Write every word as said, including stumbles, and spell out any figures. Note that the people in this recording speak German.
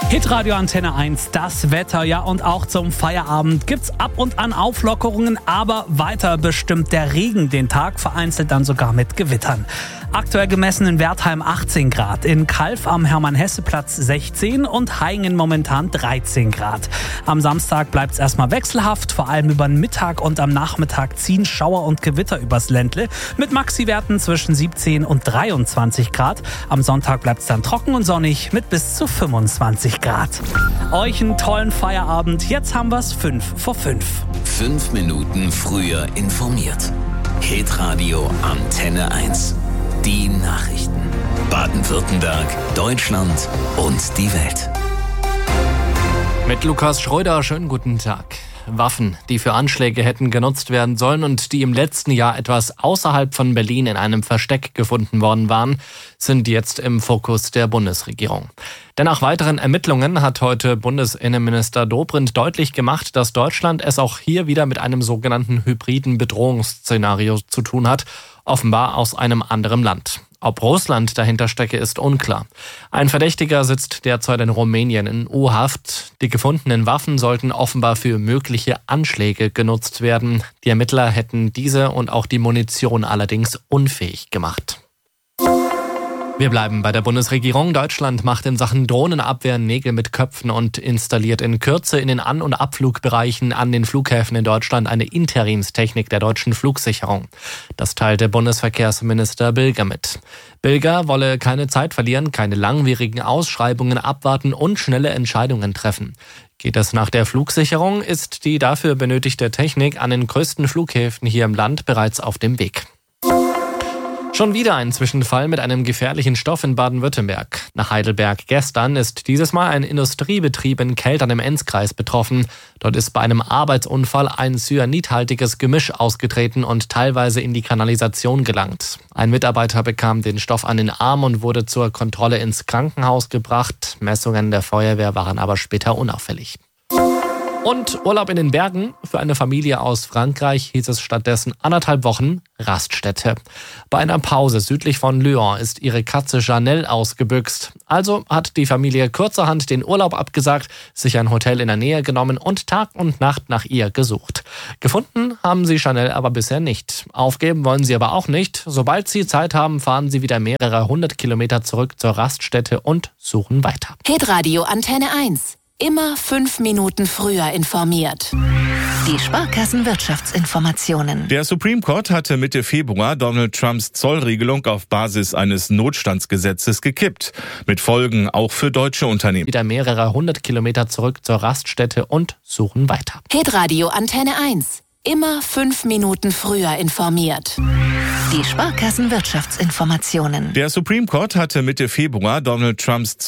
Hitradio Antenne eins, das Wetter, ja, und auch zum Feierabend gibt's ab und an Auflockerungen, aber weiter bestimmt der Regen den Tag, vereinzelt dann sogar mit Gewittern. Aktuell gemessen in Wertheim achtzehn Grad, in Calw am Hermann-Hesse-Platz sechzehn und Haingen momentan dreizehn Grad. Am Samstag bleibt's erstmal wechselhaft, vor allem über den Mittag und am Nachmittag ziehen Schauer und Gewitter übers Ländle mit Maxi-Werten zwischen siebzehn und dreiundzwanzig Grad. Am Sonntag bleibt's dann trocken und sonnig mit bis zu fünfundzwanzig Grad. Euch einen tollen Feierabend, jetzt haben wir's fünf vor fünf. Fünf Minuten früher informiert. Hitradio Antenne eins. Die Nachrichten. Baden-Württemberg, Deutschland und die Welt. Mit Lukas Schröder, schönen guten Tag. Waffen, die für Anschläge hätten genutzt werden sollen und die im letzten Jahr etwas außerhalb von Berlin in einem Versteck gefunden worden waren, sind jetzt im Fokus der Bundesregierung. Denn nach weiteren Ermittlungen hat heute Bundesinnenminister Dobrindt deutlich gemacht, dass Deutschland es auch hier wieder mit einem sogenannten hybriden Bedrohungsszenario zu tun hat, offenbar aus einem anderen Land. Ob Russland dahinter stecke, ist unklar. Ein Verdächtiger sitzt derzeit in Rumänien in U-Haft. Die gefundenen Waffen sollten offenbar für mögliche Anschläge genutzt werden. Die Ermittler hätten diese und auch die Munition allerdings unfähig gemacht. Wir bleiben bei der Bundesregierung. Deutschland macht in Sachen Drohnenabwehr Nägel mit Köpfen und installiert in Kürze in den An- und Abflugbereichen an den Flughäfen in Deutschland eine Interimstechnik der deutschen Flugsicherung. Das teilte Bundesverkehrsminister Bilger mit. Bilger wolle keine Zeit verlieren, keine langwierigen Ausschreibungen abwarten und schnelle Entscheidungen treffen. Geht es nach der Flugsicherung, ist die dafür benötigte Technik an den größten Flughäfen hier im Land bereits auf dem Weg. Schon wieder ein Zwischenfall mit einem gefährlichen Stoff in Baden-Württemberg. Nach Heidelberg gestern ist dieses Mal ein Industriebetrieb in Keltern im Enzkreis betroffen. Dort ist bei einem Arbeitsunfall ein cyanidhaltiges Gemisch ausgetreten und teilweise in die Kanalisation gelangt. Ein Mitarbeiter bekam den Stoff an den Arm und wurde zur Kontrolle ins Krankenhaus gebracht. Messungen der Feuerwehr waren aber später unauffällig. Und Urlaub in den Bergen? Für eine Familie aus Frankreich hieß es stattdessen anderthalb Wochen Raststätte. Bei einer Pause südlich von Lyon ist ihre Katze Chanel ausgebüxt. Also hat die Familie kurzerhand den Urlaub abgesagt, sich ein Hotel in der Nähe genommen und Tag und Nacht nach ihr gesucht. Gefunden haben sie Chanel aber bisher nicht. Aufgeben wollen sie aber auch nicht. Sobald sie Zeit haben, fahren sie wieder mehrere hundert Kilometer zurück zur Raststätte und suchen weiter. Hitradio Antenne eins. Immer fünf Minuten früher informiert. Die Sparkassenwirtschaftsinformationen. Der Supreme Court hatte Mitte Februar Donald Trumps Zollregelung auf Basis eines Notstandsgesetzes gekippt. Mit Folgen auch für deutsche Unternehmen. Wieder mehrere hundert Kilometer zurück zur Raststätte und suchen weiter. Hitradio Antenne eins. Immer fünf Minuten früher informiert. Die Sparkassenwirtschaftsinformationen. Der Supreme Court hatte Mitte Februar Donald Trumps